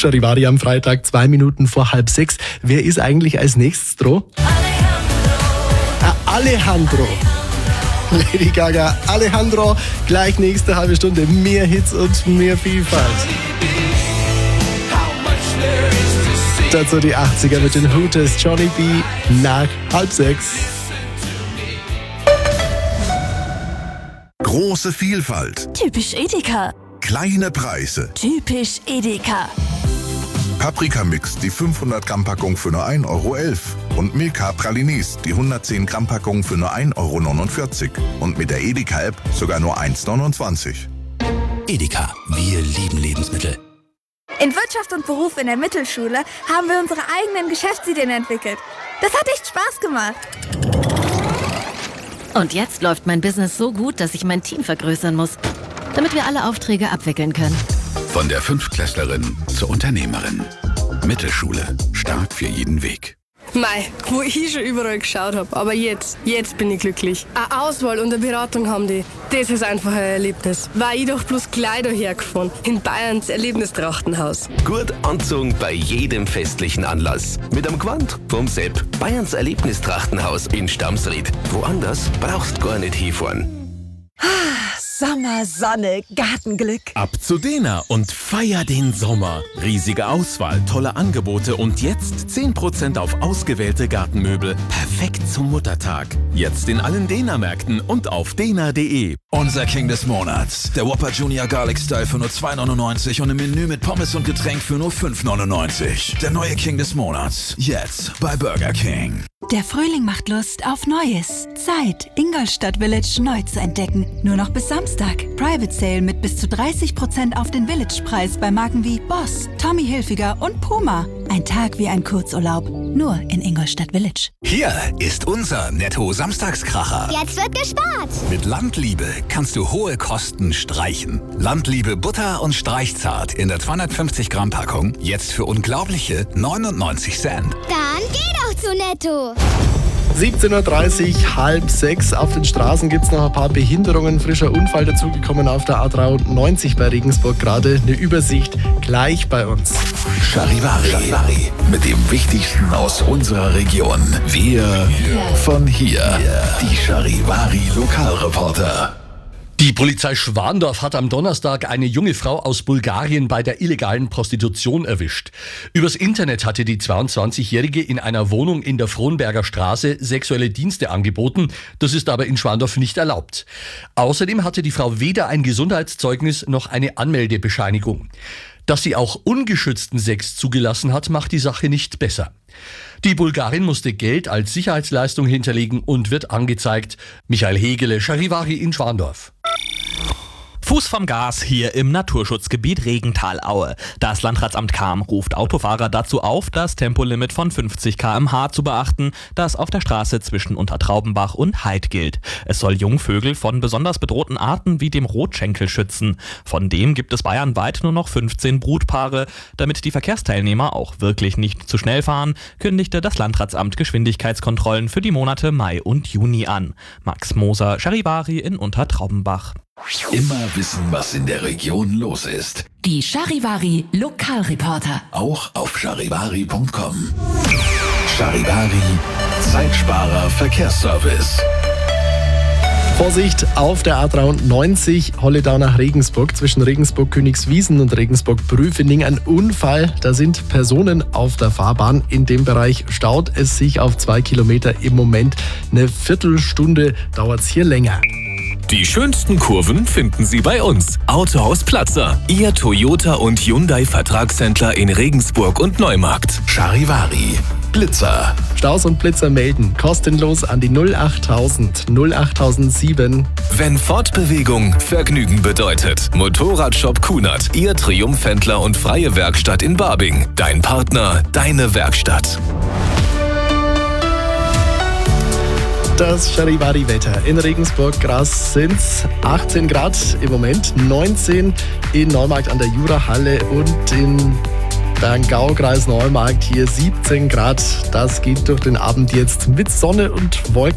Charivari am Freitag, 2 Minuten vor 5:30. Wer ist eigentlich als nächstes dran? Alejandro. Lady Gaga, Alejandro. Gleich nächste halbe Stunde mehr Hits und mehr Vielfalt. Dazu die 80er mit den Hooters, Johnny B. nach 5:30. Große Vielfalt. Typisch Edeka. Kleine Preise. Typisch Edeka. Paprikamix, die 500 Gramm Packung für nur 1,11 € und Milka Pralinis, die 110 Gramm Packung für nur 1,49 € und mit der Edeka-App sogar nur 1,29 €. Edeka, wir lieben Lebensmittel. In Wirtschaft und Beruf in der Mittelschule haben wir unsere eigenen Geschäftsideen entwickelt. Das hat echt Spaß gemacht. Und jetzt läuft mein Business so gut, dass ich mein Team vergrößern muss, damit wir alle Aufträge abwickeln können. Von der Fünftklässlerin zur Unternehmerin. Mittelschule, stark für jeden Weg. Mei, wo ich schon überall geschaut habe, aber jetzt bin ich glücklich. Eine Auswahl und eine Beratung haben die, das ist einfach ein Erlebnis. War ich doch bloß gleich dahergefahren, in Bayerns Erlebnistrachtenhaus. Gut anzogen bei jedem festlichen Anlass. Mit einem Gewand vom Sepp. Bayerns Erlebnistrachtenhaus in Stamsried. Woanders brauchst gar nicht hinfahren. Sommer, Sonne, Gartenglück. Ab zu Dena und feier den Sommer. Riesige Auswahl, tolle Angebote und jetzt 10% auf ausgewählte Gartenmöbel. Perfekt zum Muttertag. Jetzt in allen Dena-Märkten und auf dena.de. Unser King des Monats. Der Whopper Junior Garlic Style für nur 2,99 € und im Menü mit Pommes und Getränk für nur 5,99 €. Der neue King des Monats. Jetzt bei Burger King. Der Frühling macht Lust auf Neues. Zeit, Ingolstadt Village neu zu entdecken. Nur noch bis Samstag. Private Sale mit bis zu 30% auf den Village-Preis bei Marken wie Boss, Tommy Hilfiger und Puma. Ein Tag wie ein Kurzurlaub. Nur in Ingolstadt Village. Hier ist unser Netto-Samstagskracher. Jetzt wird gespart. Mit Landliebe kannst du hohe Kosten streichen. Landliebe Butter und Streichzart in der 250 Gramm Packung. Jetzt für unglaubliche 99 Cent. Dann geh doch zu Netto. 17:30 Uhr, 5:30. Auf den Straßen gibt es noch ein paar Behinderungen. Frischer Unfall dazugekommen auf der A93 bei Regensburg gerade. Eine Übersicht gleich bei uns. Charivari. Mit dem Wichtigsten aus unserer Region. Wir von hier. Die Charivari Lokalreporter. Die Polizei Schwandorf hat am Donnerstag eine junge Frau aus Bulgarien bei der illegalen Prostitution erwischt. Übers Internet hatte die 22-Jährige in einer Wohnung in der Frohnberger Straße sexuelle Dienste angeboten. Das ist aber in Schwandorf nicht erlaubt. Außerdem hatte die Frau weder ein Gesundheitszeugnis noch eine Anmeldebescheinigung. Dass sie auch ungeschützten Sex zugelassen hat, macht die Sache nicht besser. Die Bulgarin musste Geld als Sicherheitsleistung hinterlegen und wird angezeigt. Michael Hegele, Charivari in Schwandorf. Fuß vom Gas hier im Naturschutzgebiet Regentalaue. Das Landratsamt Cham ruft Autofahrer dazu auf, das Tempolimit von 50 km/h zu beachten, das auf der Straße zwischen Untertraubenbach und Heid gilt. Es soll Jungvögel von besonders bedrohten Arten wie dem Rotschenkel schützen. Von dem gibt es bayernweit nur noch 15 Brutpaare. Damit die Verkehrsteilnehmer auch wirklich nicht zu schnell fahren, kündigte das Landratsamt Geschwindigkeitskontrollen für die Monate Mai und Juni an. Max Moser, Charivari in Untertraubenbach. Immer wissen, was in der Region los ist. Die Charivari Lokalreporter. Auch auf charivari.com. Charivari, Zeitsparer Verkehrsservice. Vorsicht auf der A93 Holledau nach Regensburg. Zwischen Regensburg-Königswiesen und Regensburg-Prüfening ein Unfall. Da sind Personen auf der Fahrbahn. In dem Bereich staut es sich auf 2 Kilometer im Moment. Eine Viertelstunde dauert es hier länger. Die schönsten Kurven finden Sie bei uns. Autohaus Platzer, Ihr Toyota und Hyundai Vertragshändler in Regensburg und Neumarkt. Charivari, Blitzer. Staus und Blitzer melden. Kostenlos an die 08000 08007. Wenn Fortbewegung Vergnügen bedeutet. Motorradshop Kunert, Ihr Triumphhändler und freie Werkstatt in Barbing. Dein Partner, deine Werkstatt. Das Charivari-Wetter. In Regensburg sind es 18 Grad im Moment, 19 in Neumarkt an der Jurahalle und in Berngau, Kreis Neumarkt hier 17 Grad. Das geht durch den Abend jetzt mit Sonne und Wolken.